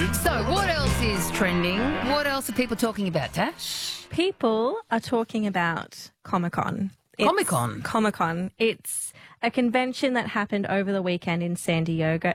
So, what else is trending? What else are people talking about, Tash? People are talking about Comic-Con. Comic-Con? Comic-Con. It's a convention that happened over the weekend in San Diego.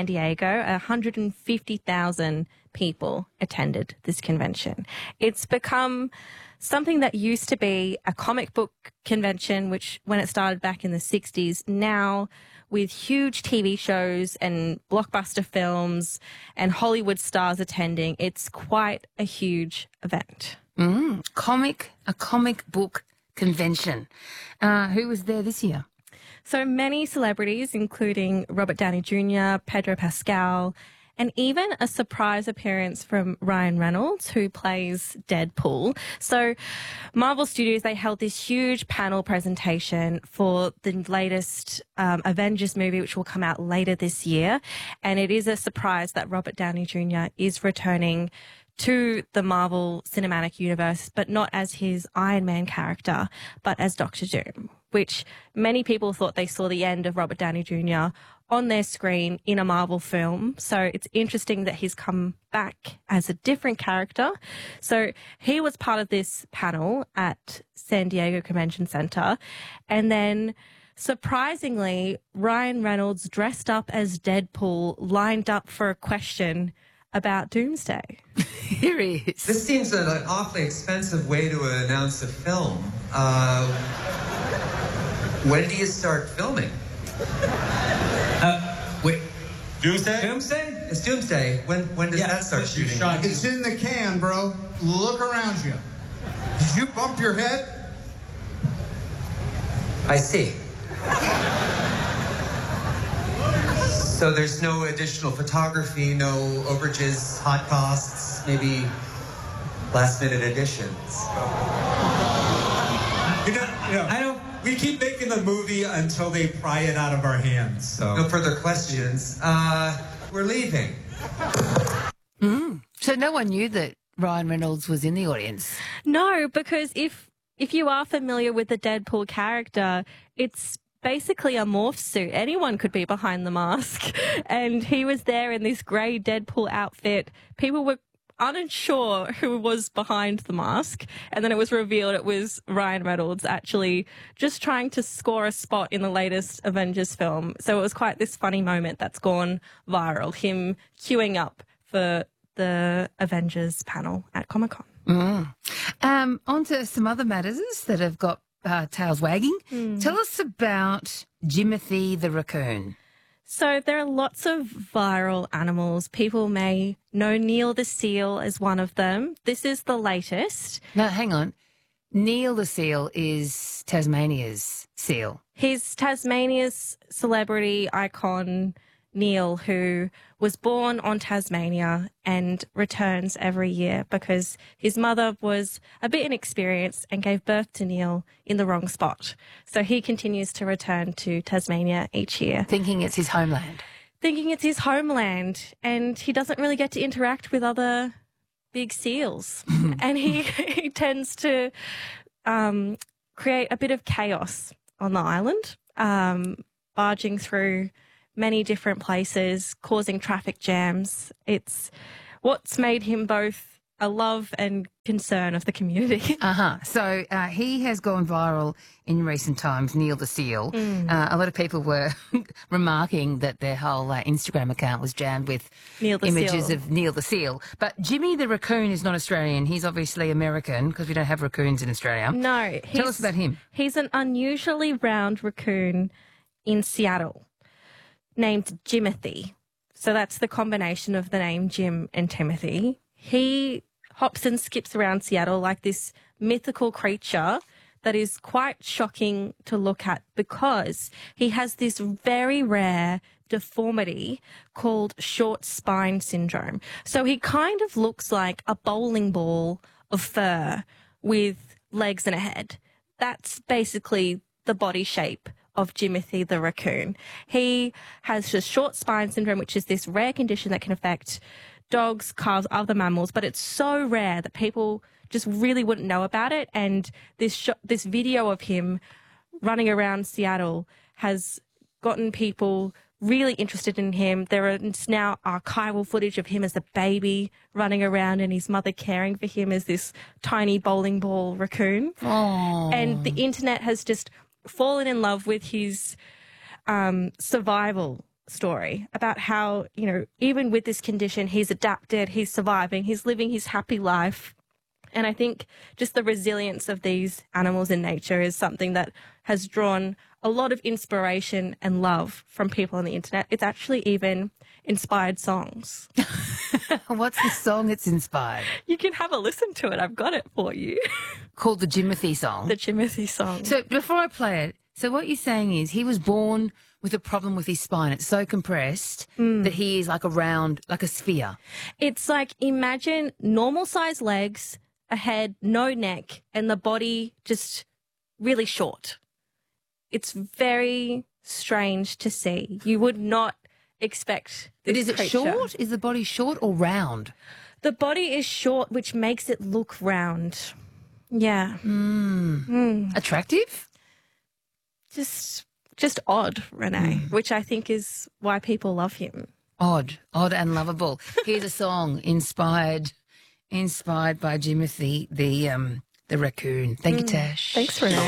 150,000 people attended this convention. It's become something that used to be a comic book convention, which when it started back in the 60s, now with huge TV shows and blockbuster films and Hollywood stars attending, it's quite a huge event. A comic book convention. Who was there this year? So many celebrities, including Robert Downey Jr., Pedro Pascal, and even a surprise appearance from Ryan Reynolds, who plays Deadpool. So Marvel Studios, they held this huge panel presentation for the latest Avengers movie, which will come out later this year. And it is a surprise that Robert Downey Jr. is returning to the Marvel Cinematic Universe, but not as his Iron Man character, but as Doctor Doom, which many people thought they saw the end of Robert Downey Jr. on their screen in a Marvel film. So it's interesting that he's come back as a different character. So he was part of this panel at San Diego Convention Center. And then surprisingly, Ryan Reynolds, dressed up as Deadpool, lined up for a question about Doomsday. Here he is. This seems an awfully expensive way to announce a film. When do you start filming? Wait. Doomsday? Doomsday? It's Doomsday. When does that start shooting? It's in the can, bro. Look around you. Did you bump your head? I see. So there's no additional photography, no overages, hot costs, maybe last-minute additions. We keep making the movie until they pry it out of our hands. So No further questions. We're leaving. So no one knew that Ryan Reynolds was in the audience? No, because if you are familiar with the Deadpool character, it's basically a morph suit. Anyone could be behind the mask. And he was there in this grey Deadpool outfit. People were unsure who was behind the mask. And then it was revealed it was Ryan Reynolds actually just trying to score a spot in the latest Avengers film. So it was quite this funny moment that's gone viral, him queuing up for the Avengers panel at Comic-Con. On to some other matters that have got tails wagging. Tell us about Jimothy the raccoon. So there are lots of viral animals. People may know Neil the seal as one of them. This is the latest. Now, hang on. Neil the seal is Tasmania's seal. He's Tasmania's celebrity icon, Neil, who was born on Tasmania and returns every year because his mother was a bit inexperienced and gave birth to Neil in the wrong spot. So he continues to return to Tasmania each year. Thinking it's his homeland. Thinking it's his homeland, and he doesn't really get to interact with other big seals. And he tends to create a bit of chaos on the island, barging through many different places, causing traffic jams. It's what's made him both a love and concern of the community. So he has gone viral in recent times, Neil the seal. A lot of people were remarking that their whole Instagram account was jammed with images of Neil the seal. But Jimmy the raccoon is not Australian. He's obviously American because we don't have raccoons in Australia. No. Tell us about him. He's an unusually round raccoon in Seattle named Jimothy. So that's the combination of the name Jim and Timothy. He hops and skips around Seattle like this mythical creature that is quite shocking to look at because he has this very rare deformity called short spine syndrome. So he kind of looks like a bowling ball of fur with legs and a head. That's basically the body shape of Jimothy the raccoon. He has just short spine syndrome, which is this rare condition that can affect dogs, calves, other mammals, but it's so rare that people just really wouldn't know about it. And this video of him running around Seattle has gotten people really interested in him. There is now archival footage of him as a baby running around and his mother caring for him as this tiny bowling ball raccoon. Oh. And the internet has just fallen in love with his survival story about how, you know, even with this condition, he's adapted, he's surviving, he's living his happy life. And I think just the resilience of these animals in nature is something that has drawn a lot of inspiration and love from people on the internet. It's actually even inspired songs. What's the song it's inspired? You can have a listen to it. I've got it for you. Called the Jimothy song? The Jimothy song. So before I play it, so what you're saying is he was born with a problem with his spine. It's so compressed that he is like a round, like a sphere. It's like, imagine normal size legs, a head, no neck, and the body just really short. It's very strange to see. You would not expect this But is it creature. short? Is the body short or round? The body is short, which makes it look round. Yeah. Attractive? Just odd, Renee, which I think is why people love him. Odd and lovable. Here's a song inspired by Jimothy, the raccoon. Thank you, Tash. Thanks, Renee.